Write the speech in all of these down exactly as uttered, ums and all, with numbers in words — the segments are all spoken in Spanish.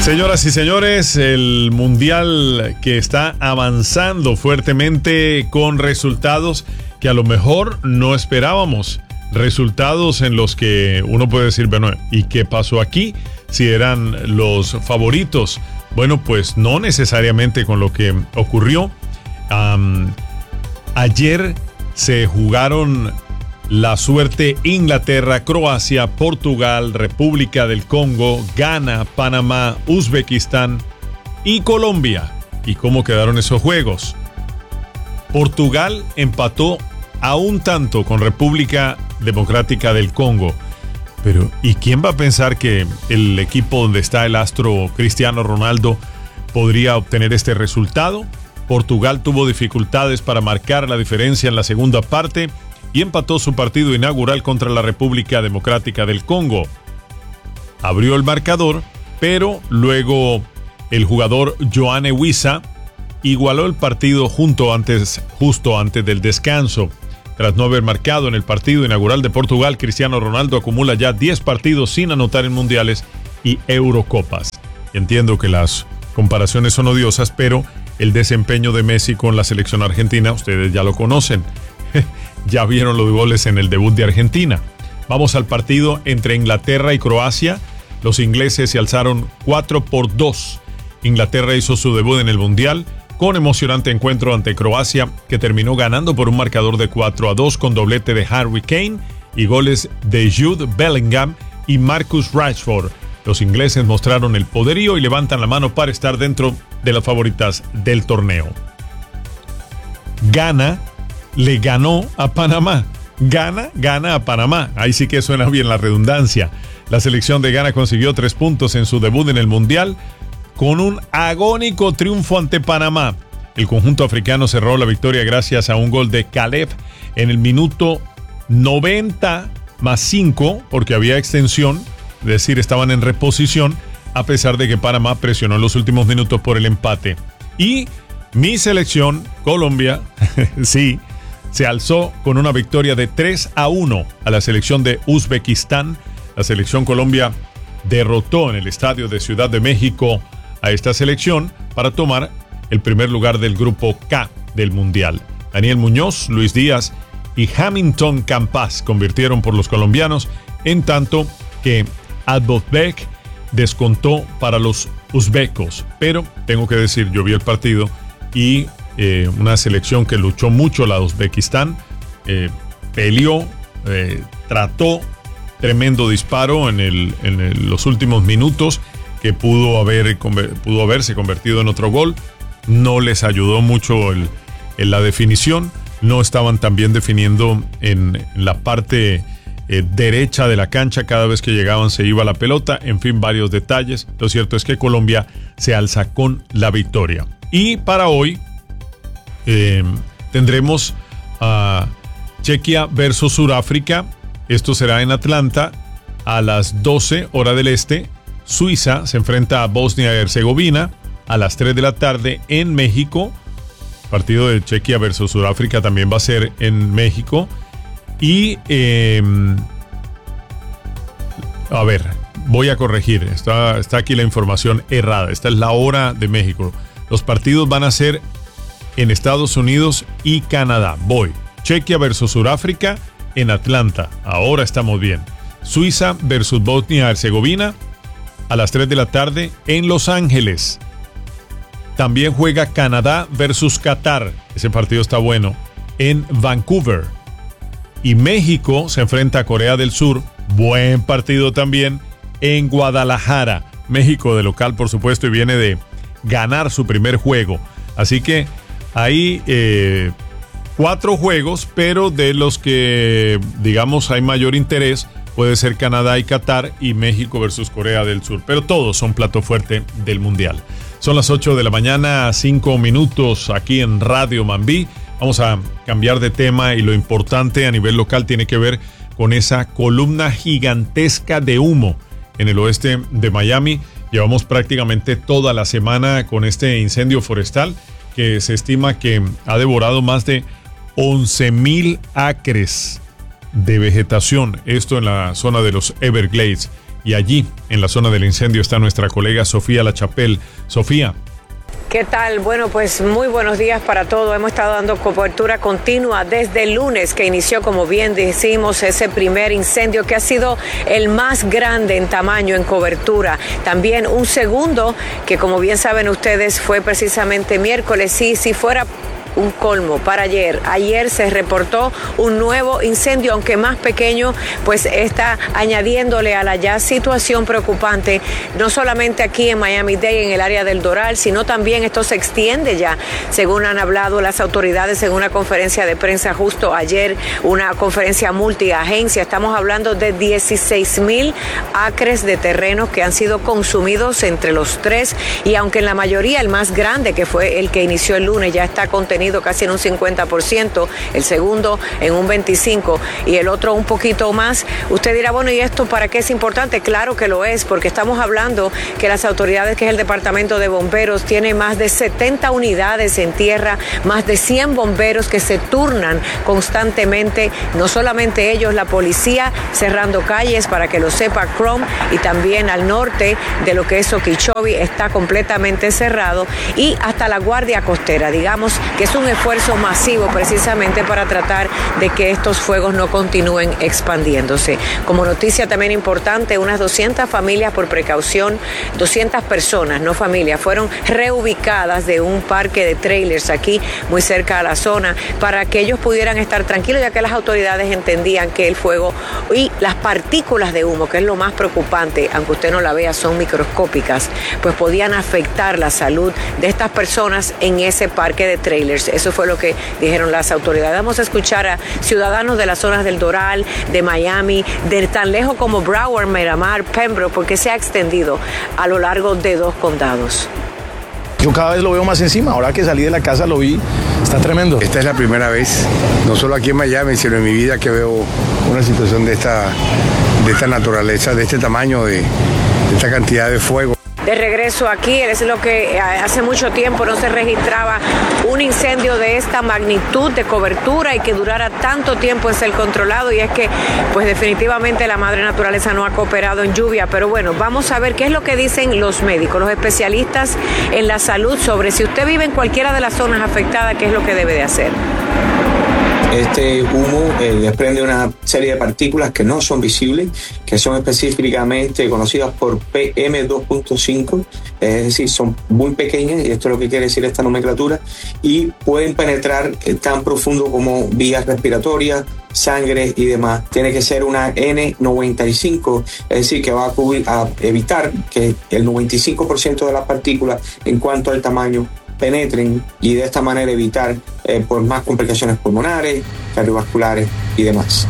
Señoras y señores, el mundial que está avanzando fuertemente con resultados que a lo mejor no esperábamos. Resultados en los que uno puede decir, bueno, ¿y qué pasó aquí? Si eran los favoritos. Bueno, pues no necesariamente con lo que ocurrió. Um, ayer se jugaron la suerte Inglaterra, Croacia, Portugal, República del Congo, Ghana, Panamá, Uzbekistán y Colombia. ¿Y cómo quedaron esos juegos? Portugal empató a un tanto con República Democrática del Congo. Pero, ¿y quién va a pensar que el equipo donde está el astro Cristiano Ronaldo podría obtener este resultado? Portugal tuvo dificultades para marcar la diferencia en la segunda parte y empató su partido inaugural contra la República Democrática del Congo. Abrió el marcador, pero luego el jugador Yoane Wissa igualó el partido junto antes, justo antes del descanso. Tras no haber marcado en el partido inaugural de Portugal, Cristiano Ronaldo acumula ya diez partidos sin anotar en mundiales y Eurocopas. Entiendo que las comparaciones son odiosas, pero el desempeño de Messi con la selección argentina, ustedes ya lo conocen. Ya vieron los goles en el debut de Argentina. Vamos al partido entre Inglaterra y Croacia. Los ingleses se alzaron cuatro por dos. Inglaterra hizo su debut en el Mundial con emocionante encuentro ante Croacia, que terminó ganando por un marcador de cuatro a dos con doblete de Harry Kane y goles de Jude Bellingham y Marcus Rashford. Los ingleses mostraron el poderío y levantan la mano para estar dentro de las favoritas del torneo. Ghana le ganó a Panamá. Ghana gana a Panamá. Ahí sí que suena bien la redundancia. La selección de Ghana consiguió tres puntos en su debut en el Mundial con un agónico triunfo ante Panamá. El conjunto africano cerró la victoria gracias a un gol de Caleb en el minuto noventa más cinco, porque había extensión, es decir, estaban en reposición, a pesar de que Panamá presionó en los últimos minutos por el empate. Y mi selección, Colombia, sí, se alzó con una victoria de tres a uno a la selección de Uzbekistán. La selección Colombia derrotó en el estadio de Ciudad de México a esta selección para tomar el primer lugar del grupo K del Mundial. Daniel Muñoz, Luis Díaz y Hamilton Campas convirtieron por los colombianos, en tanto que Adbovbek descontó para los uzbecos. Pero tengo que decir, yo vi el partido y eh, una selección que luchó mucho, la de Uzbekistán, eh, peleó, eh, trató, tremendo disparo en, el, en el, los últimos minutos que pudo, haber, pudo haberse convertido en otro gol. No les ayudó mucho el, en la definición. No estaban tan bien definiendo en, en la parte eh, derecha de la cancha. Cada vez que llegaban se iba la pelota. En fin, varios detalles. Lo cierto es que Colombia se alza con la victoria. Y para hoy eh, tendremos a Chequia versus Sudáfrica. Esto será en Atlanta a las doce hora del este. Suiza se enfrenta a Bosnia y Herzegovina a las tres de la tarde en México. Partido de Chequia versus Sudáfrica también va a ser en México. Y eh, a ver, voy a corregir. Está, está aquí la información errada. Esta es la hora de México. Los partidos van a ser en Estados Unidos y Canadá. Voy. Chequia versus Sudáfrica en Atlanta. Ahora estamos bien. Suiza versus Bosnia y Herzegovina a las tres de la tarde en Los Ángeles. También juega Canadá versus Qatar. Ese partido está bueno. En Vancouver. Y México se enfrenta a Corea del Sur. Buen partido también en Guadalajara. México de local, por supuesto, y viene de ganar su primer juego. Así que hay eh, cuatro juegos, pero de los que, digamos, hay mayor interés puede ser Canadá y Qatar y México versus Corea del Sur. Pero todos son plato fuerte del Mundial. Son las ocho de la mañana, cinco minutos aquí en Radio Mambí. Vamos a cambiar de tema y lo importante a nivel local tiene que ver con esa columna gigantesca de humo en el oeste de Miami. Llevamos prácticamente toda la semana con este incendio forestal que se estima que ha devorado más de once mil acres de vegetación. Esto en la zona de los Everglades. Y allí, en la zona del incendio, está nuestra colega Sofía Lachapelle. Sofía. ¿Qué tal? Bueno, pues muy buenos días para todos. Hemos estado dando cobertura continua desde el lunes que inició, como bien decimos, ese primer incendio que ha sido el más grande en tamaño, en cobertura. También un segundo que, como bien saben ustedes, fue precisamente miércoles. Y si fuera un colmo para ayer. Ayer se reportó un nuevo incendio, aunque más pequeño, pues está añadiéndole a la ya situación preocupante, no solamente aquí en Miami-Dade, en el área del Doral, sino también esto se extiende ya, según han hablado las autoridades en una conferencia de prensa justo ayer, una conferencia multiagencia. Estamos hablando de dieciséis mil acres de terrenos que han sido consumidos entre los tres, y aunque en la mayoría el más grande, que fue el que inició el lunes, ya está contenido casi en un cincuenta por ciento, el segundo en un veinticinco por ciento y el otro un poquito más. Usted dirá, bueno, ¿y esto para qué es importante? Claro que lo es, porque estamos hablando que las autoridades, que es el Departamento de Bomberos, tiene más de setenta unidades en tierra, más de cien bomberos que se turnan constantemente, no solamente ellos, la policía cerrando calles, para que lo sepa Chrome, y también al norte de lo que es Okeechobee está completamente cerrado, y hasta la Guardia Costera, digamos que es un esfuerzo masivo precisamente para tratar de que estos fuegos no continúen expandiéndose. Como noticia también importante, unas doscientas familias, por precaución, doscientas personas, no familias, fueron reubicadas de un parque de trailers aquí muy cerca a la zona, para que ellos pudieran estar tranquilos, ya que las autoridades entendían que el fuego y las partículas de humo, que es lo más preocupante, aunque usted no la vea, son microscópicas, pues podían afectar la salud de estas personas en ese parque de trailers. Eso fue lo que dijeron las autoridades. Vamos a escuchar a ciudadanos de las zonas del Doral, de Miami, de tan lejos como Broward, Miramar, Pembroke, porque se ha extendido a lo largo de dos condados. Yo cada vez lo veo más encima. Ahora que salí de la casa lo vi. Está tremendo. Esta es la primera vez, no solo aquí en Miami, sino en mi vida, que veo una situación de esta, de esta naturaleza, de este tamaño, de, de esta cantidad de fuego. De regreso aquí, es lo que hace mucho tiempo no se registraba un incendio de esta magnitud de cobertura y que durara tanto tiempo en ser controlado, y es que pues definitivamente la madre naturaleza no ha cooperado en lluvia. Pero bueno, vamos a ver qué es lo que dicen los médicos, los especialistas en la salud, sobre si usted vive en cualquiera de las zonas afectadas, qué es lo que debe de hacer. Este humo eh, desprende una serie de partículas que no son visibles, que son específicamente conocidas por P M dos punto cinco, es decir, son muy pequeñas, y esto es lo que quiere decir esta nomenclatura, y pueden penetrar eh, tan profundo como vías respiratorias, sangre y demás. Tiene que ser una N noventa y cinco, es decir, que va a, cubrir, a evitar que el noventa y cinco por ciento de las partículas, en cuanto al tamaño, penetren, y de esta manera evitar eh, por más complicaciones pulmonares, cardiovasculares y demás.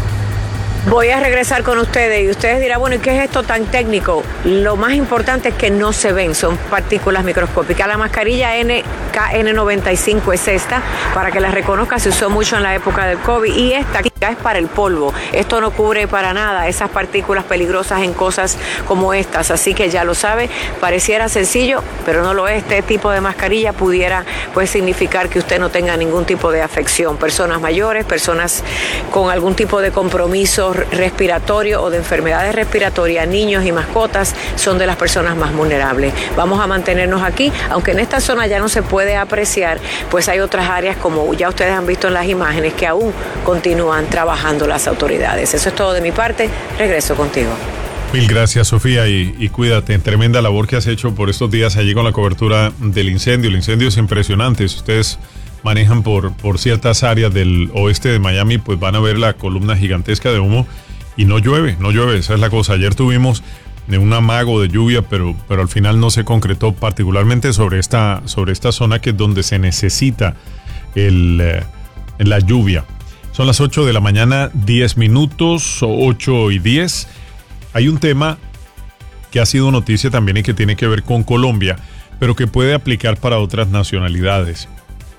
Voy a regresar con ustedes y ustedes dirán, bueno, ¿y qué es esto tan técnico? Lo más importante es que no se ven, son partículas microscópicas. La mascarilla K N noventa y cinco es esta, para que la reconozca, se usó mucho en la época del COVID, y esta es para el polvo. Esto no cubre para nada esas partículas peligrosas en cosas como estas, así que ya lo sabe, pareciera sencillo, pero no lo es. Este tipo de mascarilla pudiera pues significar que usted no tenga ningún tipo de afección. Personas mayores, personas con algún tipo de compromiso respiratorio o de enfermedades respiratorias, niños y mascotas son de las personas más vulnerables. Vamos a mantenernos aquí, aunque en esta zona ya no se puede apreciar, pues hay otras áreas, como ya ustedes han visto en las imágenes, que aún continúan trabajando las autoridades. Eso es todo de mi parte. Regreso contigo. Mil gracias, Sofía, y, y cuídate. Tremenda labor que has hecho por estos días allí con la cobertura del incendio. El incendio es impresionante. Si ustedes manejan por, por ciertas áreas del oeste de Miami, pues van a ver la columna gigantesca de humo, y no llueve, no llueve, esa es la cosa. Ayer tuvimos un amago de lluvia, pero, pero al final no se concretó, particularmente sobre esta, sobre esta zona, que es donde se necesita el, eh, la lluvia. Son las ocho de la mañana, diez minutos, ocho y diez. Hay un tema que ha sido noticia también y que tiene que ver con Colombia, pero que puede aplicar para otras nacionalidades.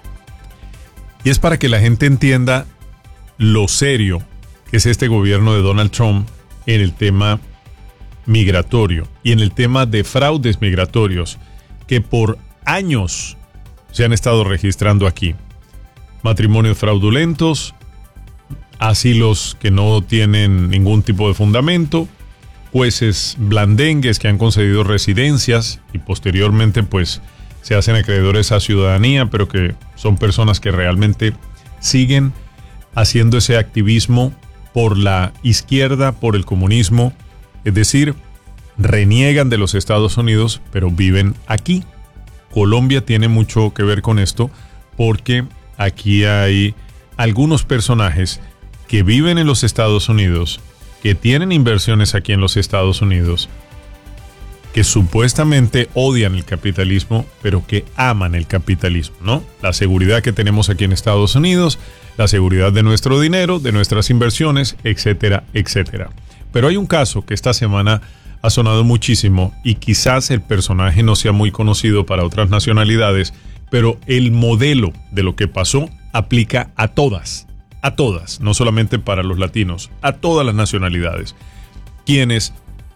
Y es para que la gente entienda lo serio que es este gobierno de Donald Trump en el tema migratorio y en el tema de fraudes migratorios que por años se han estado registrando aquí. Matrimonios fraudulentos, asilos que no tienen ningún tipo de fundamento, jueces blandengues que han concedido residencias y posteriormente pues se hacen acreedores a ciudadanía, pero que son personas que realmente siguen haciendo ese activismo por la izquierda, por el comunismo, es decir, reniegan de los Estados Unidos, pero viven aquí. Colombia tiene mucho que ver con esto porque aquí hay algunos personajes que viven en los Estados Unidos, que tienen inversiones aquí en los Estados Unidos, que supuestamente odian el capitalismo, pero que aman el capitalismo, ¿no? La seguridad que tenemos aquí en Estados Unidos, la seguridad de nuestro dinero, de nuestras inversiones, etcétera, etcétera. Pero hay un caso que esta semana ha sonado muchísimo y quizás el personaje no sea muy conocido para otras nacionalidades, pero el modelo de lo que pasó aplica a todas, a todas, no solamente para los latinos, a todas las nacionalidades. Quienes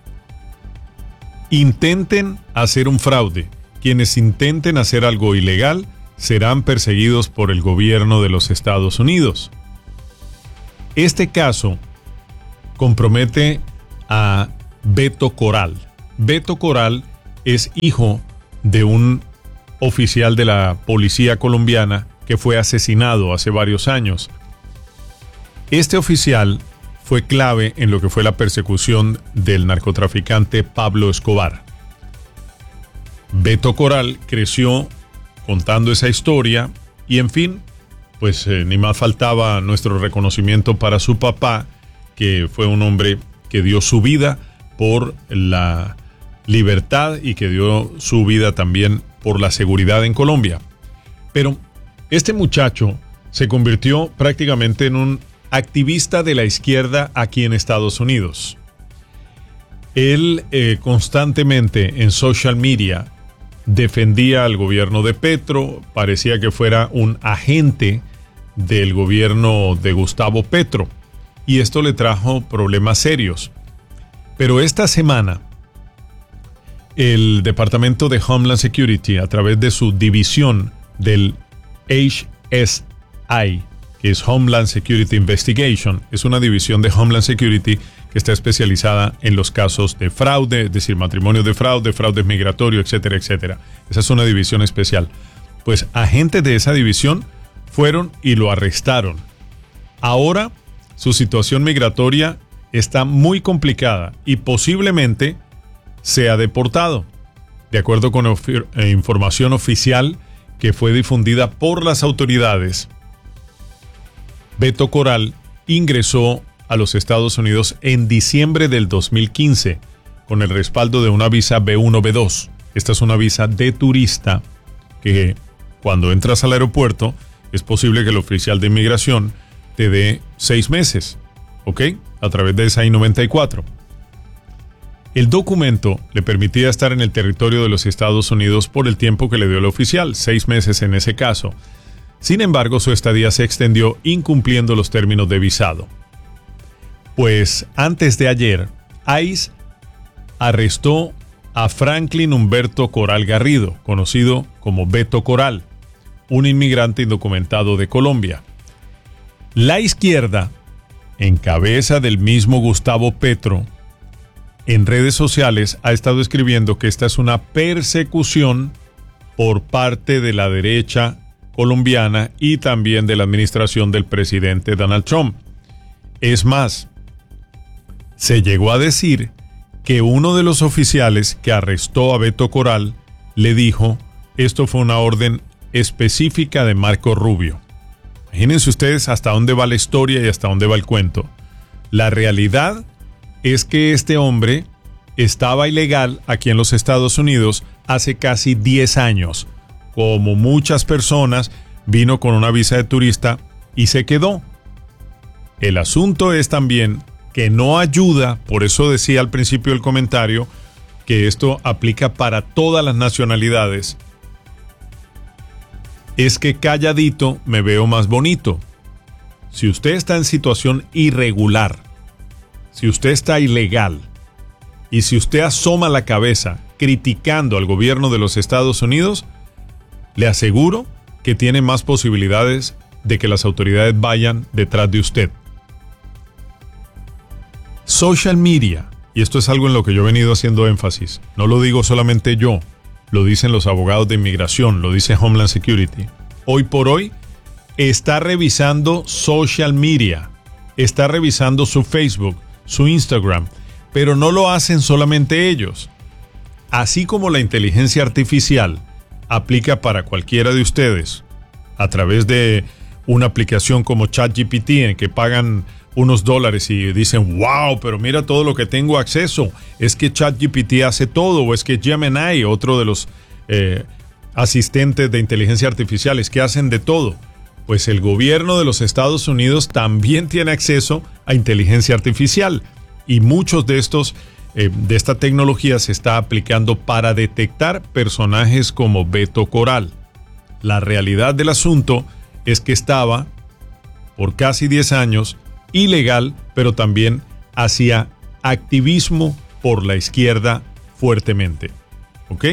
intenten hacer un fraude, quienes intenten hacer algo ilegal, serán perseguidos por el gobierno de los Estados Unidos. Este caso compromete a Beto Coral. Beto Coral es hijo de un oficial de la policía colombiana que fue asesinado hace varios años. Este oficial fue clave en lo que fue la persecución del narcotraficante Pablo Escobar. Beto Coral creció contando esa historia y, en fin, pues eh, ni más faltaba nuestro reconocimiento para su papá, que fue un hombre que dio su vida por la libertad y que dio su vida también por la seguridad en Colombia. Pero este muchacho se convirtió prácticamente en un activista de la izquierda aquí en Estados Unidos. Él eh, constantemente en social media defendía al gobierno de Petro, parecía que fuera un agente del gobierno de Gustavo Petro, y esto le trajo problemas serios. Pero esta semana, el Departamento de Homeland Security, a través de su división del H S I, que es Homeland Security Investigation, es una división de Homeland Security que está especializada en los casos de fraude, es decir, matrimonios de fraude, fraude migratorio, etcétera, etcétera. Esa es una división especial. Pues agentes de esa división fueron y lo arrestaron. Ahora su situación migratoria está muy complicada y posiblemente sea deportado. De acuerdo con ofi- eh, información oficial que fue difundida por las autoridades, Beto Coral ingresó a los Estados Unidos en diciembre del dos mil quince con el respaldo de una visa B uno B dos. Esta es una visa de turista que cuando entras al aeropuerto es posible que el oficial de inmigración te dé seis meses, ¿ok? A través de esa I noventa y cuatro. El documento le permitía estar en el territorio de los Estados Unidos por el tiempo que le dio el oficial, seis meses en ese caso. Sin embargo, su estadía se extendió incumpliendo los términos de visado. Pues antes de ayer, ICE arrestó a Franklin Humberto Coral Garrido, conocido como Beto Coral, un inmigrante indocumentado de Colombia. La izquierda, en cabeza del mismo Gustavo Petro, en redes sociales ha estado escribiendo que esta es una persecución por parte de la derecha colombiana y también de la administración del presidente Donald Trump. Es más, se llegó a decir que uno de los oficiales que arrestó a Beto Coral le dijo: esto fue una orden específica de Marco Rubio. Imagínense ustedes hasta dónde va la historia y hasta dónde va el cuento. La realidad es que este hombre estaba ilegal aquí en los Estados Unidos hace casi diez años. Como muchas personas, vino con una visa de turista y se quedó. El asunto es también que no ayuda, por eso decía al principio del comentario, que esto aplica para todas las nacionalidades, es que calladito me veo más bonito. Si usted está en situación irregular, si usted está ilegal, y si usted asoma la cabeza criticando al gobierno de los Estados Unidos, le aseguro que tiene más posibilidades de que las autoridades vayan detrás de usted. Social media, y esto es algo en lo que yo he venido haciendo énfasis, no lo digo solamente yo, lo dicen los abogados de inmigración, lo dice Homeland Security. Hoy por hoy está revisando social media, está revisando su Facebook, su Instagram, pero no lo hacen solamente ellos. Así como la inteligencia artificial aplica para cualquiera de ustedes a través de una aplicación como ChatGPT en que pagan unos dólares y dicen, wow, pero mira todo lo que tengo acceso, es que ChatGPT hace todo, o es que Gemini, otro de los eh, asistentes de inteligencia artificial, es que hacen de todo. Pues el gobierno de los Estados Unidos también tiene acceso a inteligencia artificial y muchos de estos eh, de esta tecnología se está aplicando para detectar personajes como Beto Coral. La realidad del asunto es que estaba por casi diez años ilegal, pero también hacía activismo por la izquierda fuertemente. ¿Ok?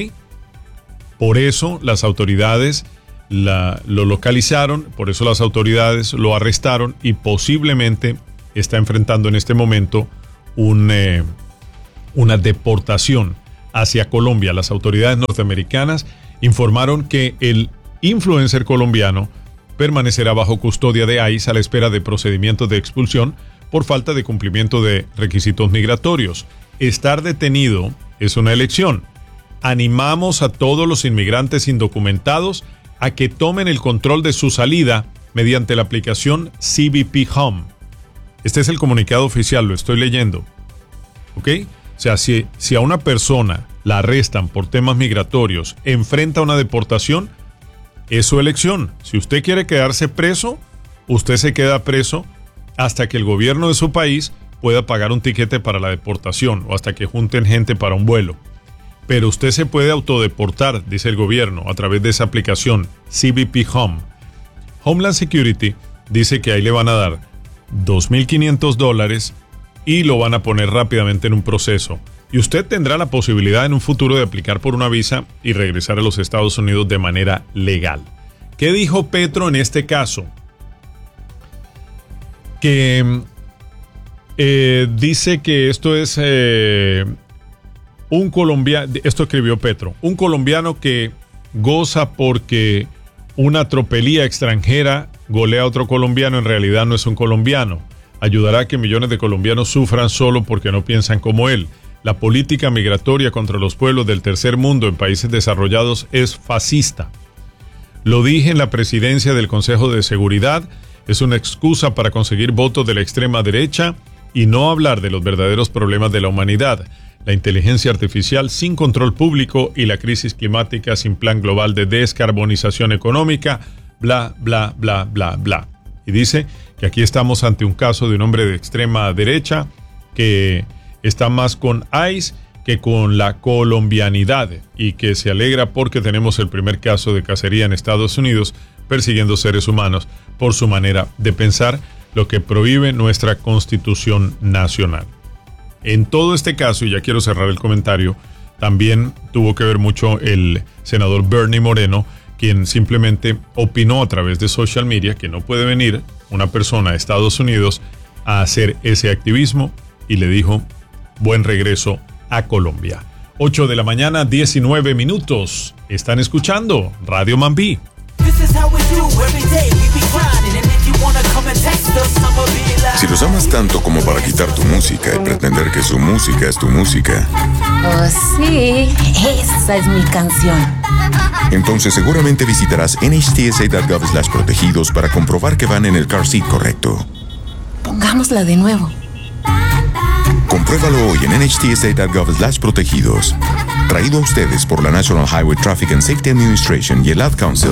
Por eso las autoridades la, lo localizaron, por eso las autoridades lo arrestaron y posiblemente está enfrentando en este momento un, eh, una deportación hacia Colombia. Las autoridades norteamericanas informaron que el influencer colombiano permanecerá bajo custodia de ICE a la espera de procedimientos de expulsión por falta de cumplimiento de requisitos migratorios. Estar detenido es una elección. Animamos a todos los inmigrantes indocumentados a que tomen el control de su salida mediante la aplicación C B P Home. Este es el comunicado oficial, lo estoy leyendo. ¿Ok? O sea, si, si a una persona la arrestan por temas migratorios, enfrenta una deportación, es su elección. Si usted quiere quedarse preso, usted se queda preso hasta que el gobierno de su país pueda pagar un tiquete para la deportación o hasta que junten gente para un vuelo. Pero usted se puede autodeportar, dice el gobierno, a través de esa aplicación C B P Home. Homeland Security dice que ahí le van a dar dos mil quinientos dólares y lo van a poner rápidamente en un proceso. Y usted tendrá la posibilidad en un futuro de aplicar por una visa y regresar a los Estados Unidos de manera legal. ¿Qué dijo Petro en este caso? Que eh, dice que esto es eh, un colombiano, esto escribió Petro, un colombiano que goza porque una tropelía extranjera golea a otro colombiano, en realidad no es un colombiano. Ayudará a que millones de colombianos sufran solo porque no piensan como él. La política migratoria contra los pueblos del tercer mundo en países desarrollados es fascista. Lo dije en la presidencia del Consejo de Seguridad, es una excusa para conseguir votos de la extrema derecha y no hablar de los verdaderos problemas de la humanidad, la inteligencia artificial sin control público y la crisis climática sin plan global de descarbonización económica, bla, bla, bla, bla, bla. Y dice que aquí estamos ante un caso de un hombre de extrema derecha que está más con ICE que con la colombianidad y que se alegra porque tenemos el primer caso de cacería en Estados Unidos persiguiendo seres humanos por su manera de pensar, lo que prohíbe nuestra Constitución Nacional. En todo este caso, y ya quiero cerrar el comentario, también tuvo que ver mucho el senador Bernie Moreno, quien simplemente opinó a través de social media que no puede venir una persona a Estados Unidos a hacer ese activismo y le dijo buen regreso a Colombia. ocho de la mañana, diecinueve minutos. Están escuchando Radio Mambí. Si los amas tanto como para quitar tu música y pretender que su música es tu música. Oh, sí, esa es mi canción. Entonces seguramente visitarás N H T S A punto gov slash protegidos para comprobar que van en el car seat correcto. Pongámosla de nuevo. Compruébalo hoy en N H T S A punto gov slash protegidos. Traído a ustedes por la National Highway Traffic and Safety Administration y el Ad Council.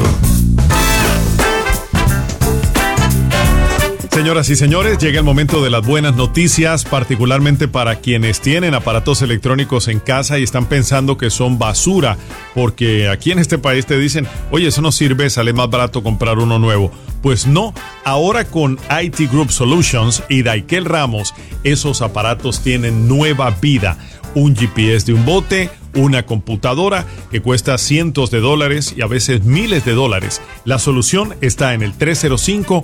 Señoras y señores, llega el momento de las buenas noticias, particularmente para quienes tienen aparatos electrónicos en casa y están pensando que son basura, porque aquí en este país te dicen, oye, eso no sirve, sale más barato comprar uno nuevo. Pues no, ahora con I T Group Solutions y Daikel Ramos, esos aparatos tienen nueva vida. Un G P S de un bote, una computadora que cuesta cientos de dólares y a veces miles de dólares. La solución está en el tres cero cinco,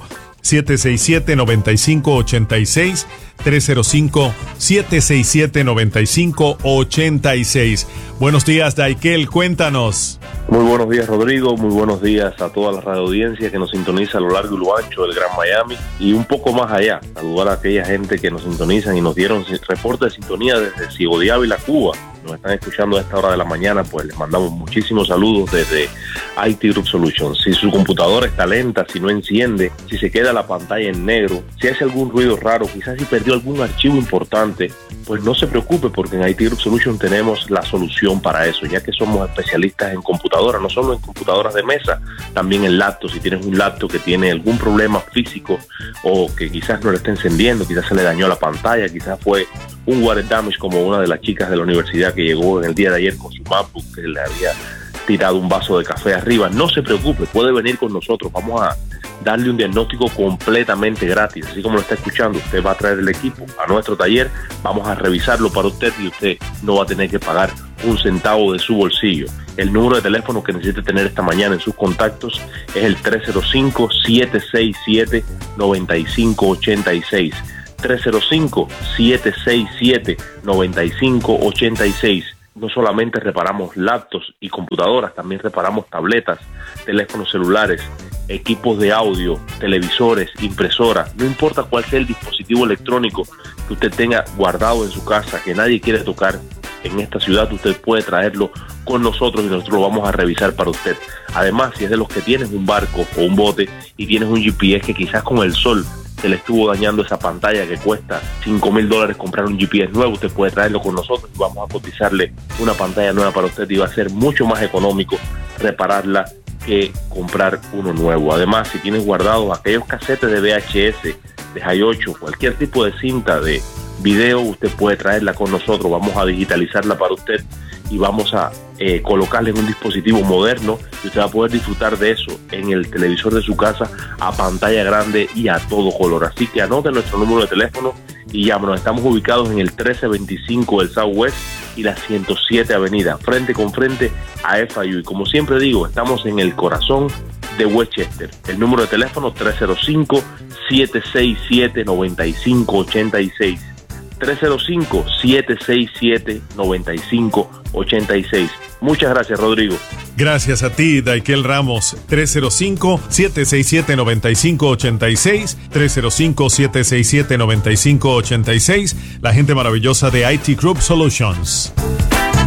siete seis siete, nueve cinco ocho seis, tres cero cinco, siete seis siete, nueve cinco ocho seis. Buenos días, Daikel, cuéntanos. Muy buenos días, Rodrigo. Muy buenos días a toda la radioaudiencia que nos sintoniza a lo largo y lo ancho del Gran Miami y un poco más allá. Saludar a aquella gente que nos sintonizan y nos dieron reporte de sintonía desde Ciego de Ávila, Cuba. Nos están escuchando a esta hora de la mañana, pues les mandamos muchísimos saludos desde I T Group Solutions. Si su computadora está lenta, si no enciende, si se queda la pantalla en negro, si hace algún ruido raro, quizás si perdió algún archivo importante, pues no se preocupe, porque en I T Group Solutions tenemos la solución para eso, ya que somos especialistas en computadoras, no solo en computadoras de mesa, también en laptops. Si tienes un laptop que tiene algún problema físico o que quizás no le está encendiendo, quizás se le dañó la pantalla, quizás fue un water damage como una de las chicas de la universidad que llegó en el día de ayer con su MacBook que le había tirado un vaso de café arriba, no se preocupe, puede venir con nosotros, vamos a darle un diagnóstico completamente gratis, así como lo está escuchando. Usted va a traer el equipo a nuestro taller, vamos a revisarlo para usted y usted no va a tener que pagar un centavo de su bolsillo. El número de teléfono que necesite tener esta mañana en sus contactos es el tres cero cinco, siete seis siete, nueve cinco ocho seis. tres cero cinco, siete seis siete, nueve cinco ocho seis. No solamente reparamos laptops y computadoras, también reparamos tabletas, teléfonos celulares, equipos de audio, televisores, impresoras. No importa cuál sea el dispositivo electrónico que usted tenga guardado en su casa, que nadie quiere tocar en esta ciudad, usted puede traerlo con nosotros y nosotros lo vamos a revisar para usted. Además, si es de los que tienes un barco o un bote y tienes un G P S que quizás con el sol se le estuvo dañando esa pantalla que cuesta cinco mil dólares comprar un G P S nuevo, usted puede traerlo con nosotros y vamos a cotizarle una pantalla nueva para usted y va a ser mucho más económico repararla que comprar uno nuevo. Además, si tienes guardados aquellos casetes de V H S, de Hi ocho, cualquier tipo de cinta de video, usted puede traerla con nosotros, vamos a digitalizarla para usted y vamos a eh, colocarle en un dispositivo moderno y usted va a poder disfrutar de eso en el televisor de su casa a pantalla grande y a todo color. Así que anote nuestro número de teléfono y llámenos. Estamos ubicados en el trece veinticinco del Southwest y la ciento siete Avenida, frente con frente a F I U. Y como siempre digo, estamos en el corazón de Westchester. El número de teléfono tres cero cinco, siete seis siete, nueve cinco ocho seis. tres cero cinco, siete seis siete, nueve cinco ocho seis. Muchas gracias, Rodrigo. Gracias a ti, Daikel Ramos. tres cero cinco, siete seis siete, nueve cinco ocho seis, tres cero cinco, siete seis siete, nueve cinco ocho seis, la gente maravillosa de I T Group Solutions.